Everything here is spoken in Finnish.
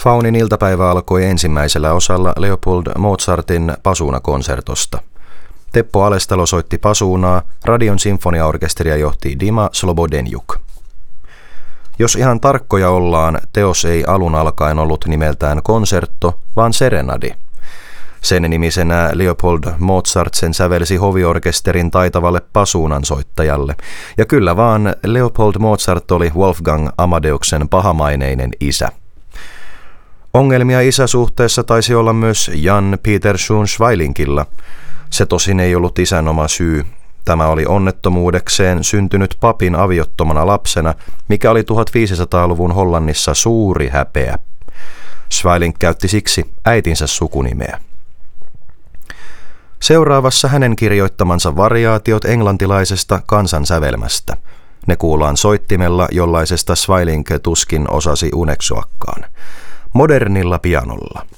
Faunin iltapäivä alkoi ensimmäisellä osalla Leopold Mozartin Pasuuna-konsertosta. Teppo Alestalo soitti pasuunaa, Radion sinfoniaorkesteria johti Dima Slobodenjuk. Jos ihan tarkkoja ollaan, teos ei alun alkaen ollut nimeltään konsertto, vaan serenadi. Sen nimisenä Leopold Mozart sen sävelsi hoviorkesterin taitavalle pasuunan soittajalle. Ja kyllä vaan, Leopold Mozart oli Wolfgang Amadeuksen pahamaineinen isä. Ongelmia isäsuhteessa taisi olla myös Jan Peter Schunschweilinkilla. Se tosin ei ollut isän oma syy. Tämä oli onnettomuudekseen syntynyt papin aviottomana lapsena, mikä oli 1500-luvun Hollannissa suuri häpeä. Schweilink käytti siksi äitinsä sukunimeä. Seuraavassa hänen kirjoittamansa variaatiot englantilaisesta kansansävelmästä. Ne kuullaan soittimella, jollaisesta Schweilink tuskin osasi uneksuakaan. Modernilla pianolla.